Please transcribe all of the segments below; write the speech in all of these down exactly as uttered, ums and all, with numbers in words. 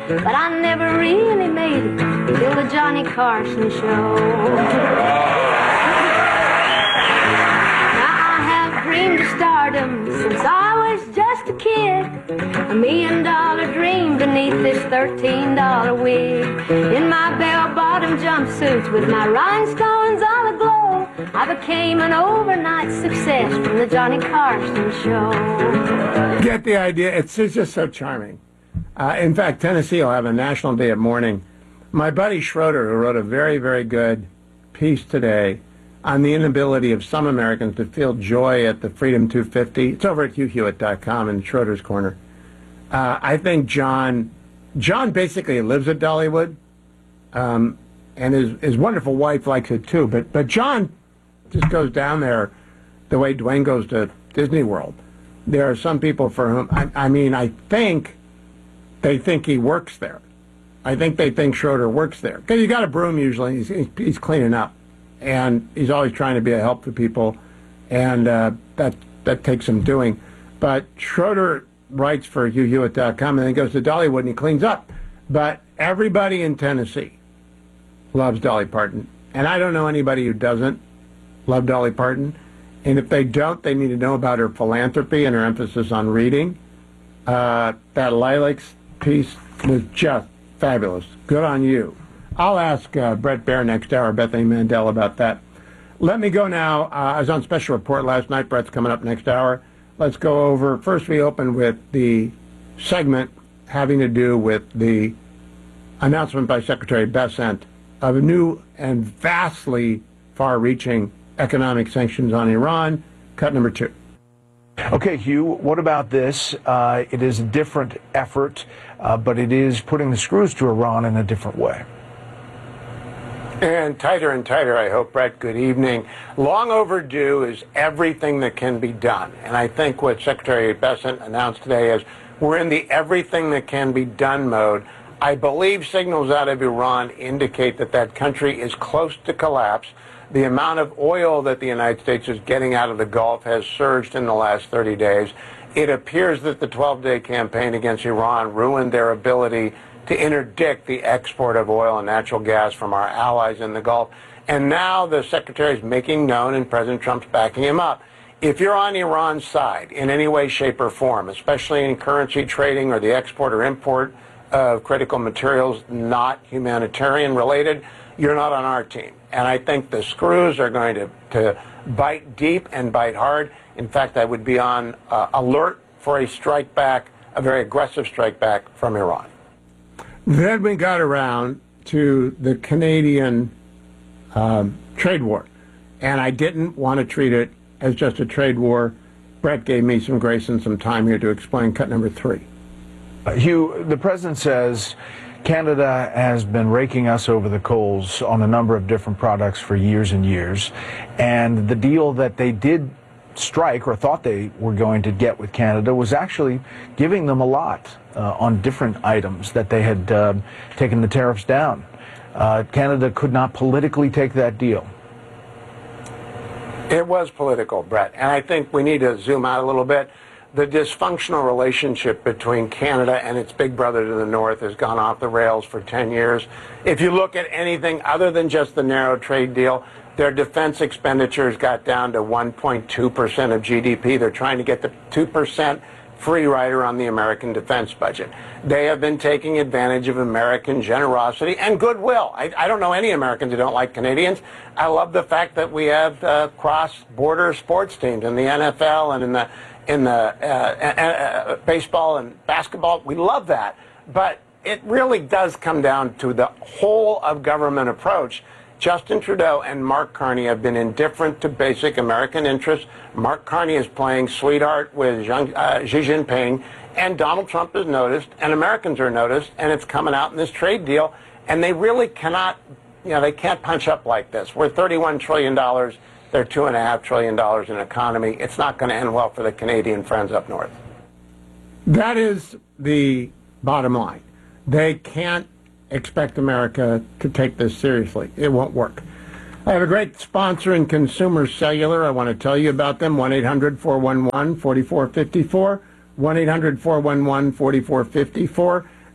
but I never really made it till the Johnny Carson show. Now I have dreamed of stardom since I was just a kid, a million dollar dream beneath this thirteen dollar wig. In my bell-bottom jumpsuits with my rhinestones all aglow, I became an overnight success from the Johnny Carson show. Get the idea? It's, it's just so charming. Uh, in fact, Tennessee will have a National Day of Mourning. My buddy Schroeder, who wrote a very, very good piece today on the inability of some Americans to feel joy at the Freedom two fifty. It's over at hugh hewitt dot com in Schroeder's Corner. Uh, I think John, John basically lives at Dollywood, um, and his, his wonderful wife likes it too. But but John just goes down there the way Dwayne goes to Disney World. There are some people for whom, I, I mean, I think they think he works there. I think they think Schroeder works there. Because he's got a broom usually, he's, he's, he's cleaning up. And he's always trying to be a help to people, and uh, that that takes some doing. But Schroeder writes for hugh hewitt dot com and then goes to Dollywood and he cleans up. But everybody in Tennessee loves Dolly Parton. And I don't know anybody who doesn't love Dolly Parton. And if they don't, they need to know about her philanthropy and her emphasis on reading. Uh, that Lilacs piece was just fabulous. Good on you. I'll ask uh, Brett Baer next hour, Bethany Mandel, about that. Let me go now. Uh, I was on special report last night. Brett's coming up next hour. Let's go over. First, we open with the segment having to do with the announcement by Secretary Bessent of a new and vastly far-reaching economic sanctions on Iran. Cut number two. Okay, Hugh, what about this? Uh, it is a different effort, uh, but it is putting the screws to Iran in a different way. And tighter and tighter, I hope, Brett. Good evening. Long overdue is everything that can be done. And I think what Secretary Bessent announced today is we're in the everything that can be done mode. I believe signals out of Iran indicate that that country is close to collapse. The amount of oil that the United States is getting out of the Gulf has surged in the last thirty days. It appears that the twelve-day campaign against Iran ruined their ability to interdict the export of oil and natural gas from our allies in the Gulf. And now the Secretary is making known, and President Trump's backing him up, if you're on Iran's side in any way, shape, or form, especially in currency trading or the export or import of critical materials not humanitarian related, you're not on our team. And I think the screws are going to, to bite deep and bite hard. In fact, I would be on uh, alert for a strike back, a very aggressive strike back from Iran. Then we got around to the Canadian um, trade war. And I didn't want to treat it as just a trade war. Brett gave me some grace and some time here to explain cut number three. Uh, Hugh, the president says Canada has been raking us over the coals on a number of different products for years and years. And the deal that they did strike, or thought they were going to get with Canada, was actually giving them a lot uh, on different items that they had uh, taken the tariffs down. Uh, Canada could not politically take that deal. It was political, Brett, and I think we need to zoom out a little bit. The dysfunctional relationship between Canada and its big brother to the north has gone off the rails for ten years. If you look at anything other than just the narrow trade deal, their defense expenditures got down to one point two percent of G D P. They're trying to get the two percent free rider on the American defense budget. They have been taking advantage of American generosity and goodwill. I, I don't know any Americans who don't like Canadians. I love the fact that we have uh, cross-border sports teams in the N F L and in the in the uh, uh, uh, baseball and basketball. We love that. But it really does come down to the whole of government approach. Justin Trudeau and Mark Carney have been indifferent to basic American interests. Mark Carney is playing sweetheart with Jean, uh, Xi Jinping, and Donald Trump is noticed, and Americans are noticed, and it's coming out in this trade deal, and they really cannot, you know, they can't punch up like this. We're thirty-one trillion dollars. They're two point five trillion dollars in economy. It's not going to end well for the Canadian friends up north. That is the bottom line. They can't expect America to take this seriously. It won't work. I have a great sponsor in Consumer Cellular. I want to tell you about them. one eight hundred four one one four four five four. one eight hundred four one one four four five four.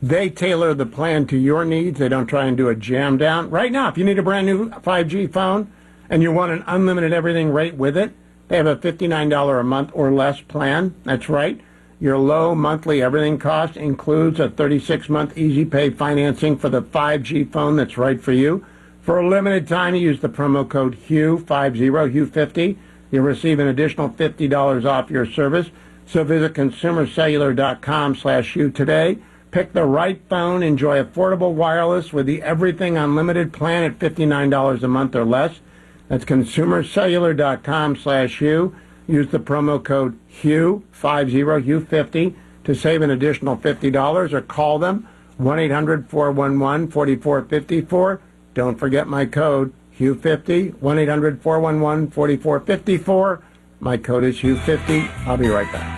They tailor the plan to your needs. They don't try and do a jam down. Right now, if you need a brand new five G phone and you want an unlimited everything rate with it, they have a fifty-nine dollars a month or less plan. That's right. Your low monthly everything cost includes a thirty-six month easy pay financing for the five G phone that's right for you. For a limited time, you use the promo code Hugh fifty, Hugh fifty. You'll receive an additional fifty dollars off your service. So visit consumercellular.com slash Hugh today. Pick the right phone. Enjoy affordable wireless with the Everything Unlimited plan at fifty-nine dollars a month or less. That's consumercellular.com slash Hugh. Use the promo code Hugh fifty, Hugh fifty to save an additional fifty dollars, or call them one eight hundred, four one one, four four five four. Don't forget my code, Hugh fifty, one eight hundred, four one one, four four five four. My code is Hugh fifty. I'll be right back.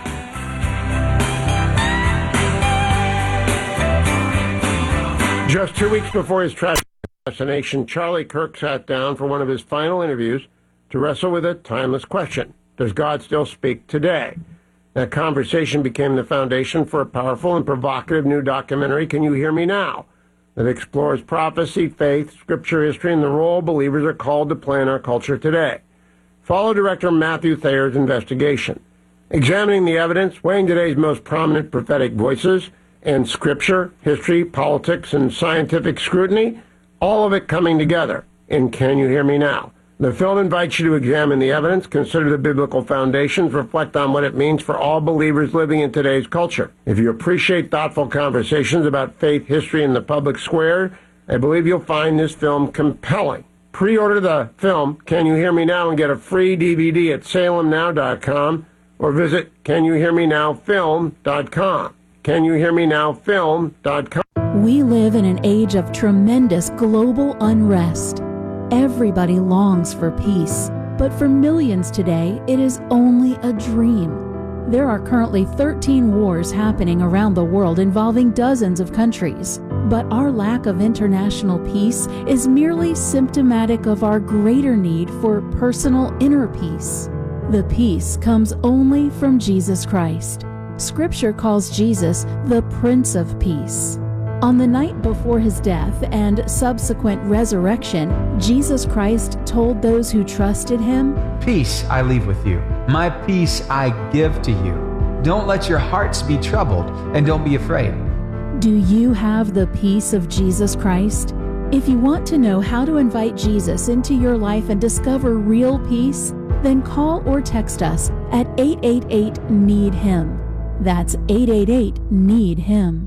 Just two weeks before his tragic assassination, Charlie Kirk sat down for one of his final interviews to wrestle with a timeless question. Does God still speak today? That conversation became the foundation for a powerful and provocative new documentary, Can You Hear Me Now?, that explores prophecy, faith, scripture, history, and the role believers are called to play in our culture today. Follow director Matthew Thayer's investigation, examining the evidence, weighing today's most prominent prophetic voices, and scripture, history, politics, and scientific scrutiny, all of it coming together in Can You Hear Me Now? The film invites you to examine the evidence, consider the biblical foundations, reflect on what it means for all believers living in today's culture. If you appreciate thoughtful conversations about faith, history, and the public square, I believe you'll find this film compelling. Pre-order the film, Can You Hear Me Now?, and get a free D V D at salem now dot com or visit can you hear me now film dot com. can you hear me now film dot com. We live in an age of tremendous global unrest. Everybody longs for peace, but for millions today, it is only a dream. There are currently thirteen wars happening around the world involving dozens of countries, but our lack of international peace is merely symptomatic of our greater need for personal inner peace. The peace comes only from Jesus Christ. Scripture calls Jesus the Prince of Peace. On the night before his death and subsequent resurrection, Jesus Christ told those who trusted him, "Peace I leave with you. My peace I give to you. Don't let your hearts be troubled, and don't be afraid." Do you have the peace of Jesus Christ? If you want to know how to invite Jesus into your life and discover real peace, then call or text us at eight eight eight, need him. That's eight eight eight, need him.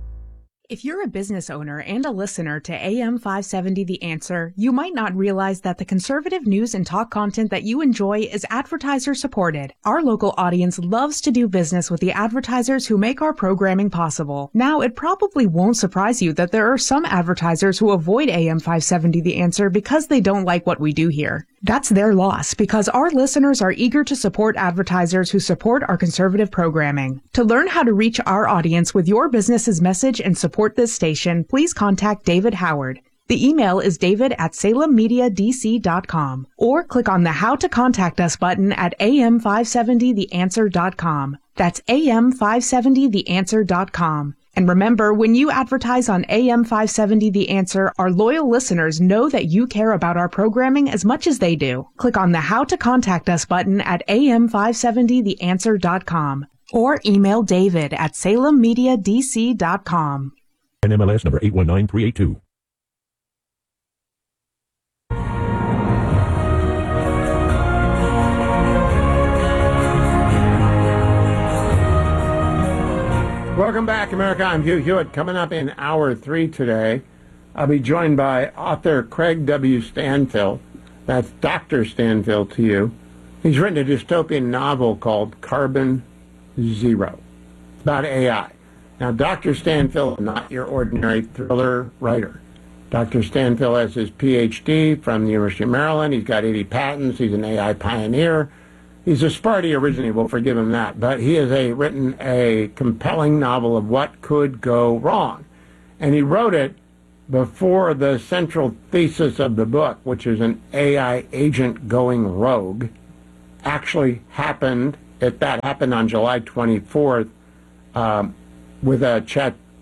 If you're a business owner and a listener to A M five seventy The Answer, you might not realize that the conservative news and talk content that you enjoy is advertiser supported. Our local audience loves to do business with the advertisers who make our programming possible. Now, it probably won't surprise you that there are some advertisers who avoid A M five seventy The Answer because they don't like what we do here. That's their loss, because our listeners are eager to support advertisers who support our conservative programming. To learn how to reach our audience with your business's message and support this station, please contact David Howard. The email is david at salem media d c dot com, or click on the How to Contact Us button at a m five seventy the answer dot com. That's a m five seventy the answer dot com. And remember, when you advertise on A M five seventy The Answer, our loyal listeners know that you care about our programming as much as they do. Click on the How to Contact Us button at a m five seventy the answer dot com, or email David at salem media d c dot com. N M L S number eight one nine three eight two. Welcome back, America. I'm Hugh Hewitt. Coming up in hour three today, I'll be joined by author Craig W. Stanfill. That's Doctor Stanfill to you. He's written a dystopian novel called Carbon Zero. It's about A I. Now, Doctor Stanfill is not your ordinary thriller writer. Doctor Stanfill has his P H D from the University of Maryland. He's got eighty patents. He's an A I pioneer. He's a Sparty originally, we'll forgive him that, but he has a, written a compelling novel of what could go wrong. And he wrote it before the central thesis of the book, which is an A I agent going rogue, actually happened. If that happened on July twenty-fourth um, with a chat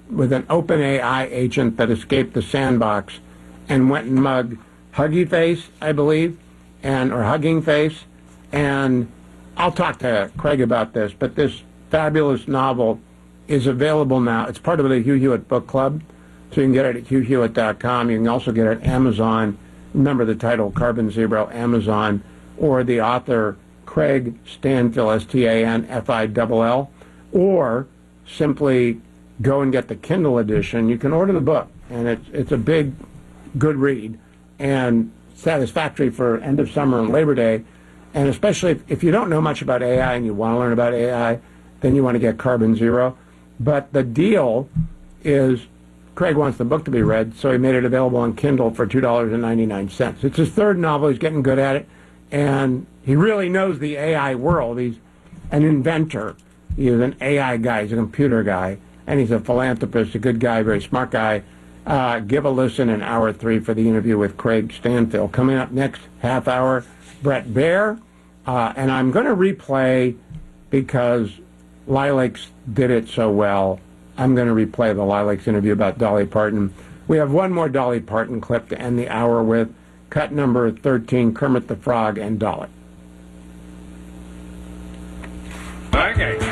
with an OpenAI agent that escaped the sandbox and went and mugged Huggy Face, I believe, and or Hugging Face. And I'll talk to Craig about this, but this fabulous novel is available now. It's part of the Hugh Hewitt Book Club, so you can get it at hugh hewitt dot com. You can also get it at Amazon. Remember the title, Carbon Zero, Amazon, or the author, Craig Stanfill, S T A N F I L L, or simply go and get the Kindle edition. You can order the book, and it's it's a big, good read, and satisfactory for end of summer and Labor Day. And especially if, if you don't know much about A I and you want to learn about A I, then you want to get Carbon Zero. But the deal is Craig wants the book to be read, so he made it available on Kindle for two dollars and ninety-nine cents. It's his third novel. He's getting good at it, and he really knows the A I world. He's an inventor. He's an A I guy. He's a computer guy, and he's a philanthropist, a good guy, very smart guy. Uh, give a listen in hour three for the interview with Craig Stanfill. Coming up next half hour, Bret Baier, uh, and I'm going to replay, because Lilacs did it so well, I'm going to replay the Lilacs interview about Dolly Parton. We have one more Dolly Parton clip to end the hour with, cut number thirteen, Kermit the Frog and Dolly.